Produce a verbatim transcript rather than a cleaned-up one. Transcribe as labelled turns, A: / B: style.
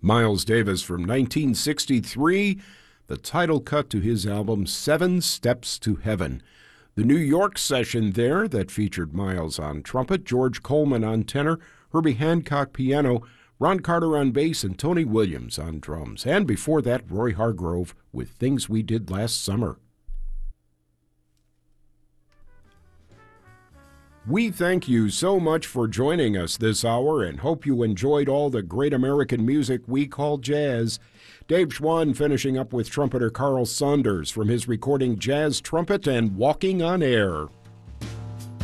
A: Miles Davis from nineteen sixty-three, the title cut to his album Seven Steps to Heaven. The New York session there that featured Miles on trumpet, George Coleman on tenor, Herbie Hancock piano, Ron Carter on bass, and Tony Williams on drums. And before that, Roy Hargrove with Things We Did Last Summer. We thank you so much for joining us this hour and hope you enjoyed all the great American music we call jazz. Dave Schwann finishing up with trumpeter Carl Saunders from his recording Jazz Trumpet and Walking on Air.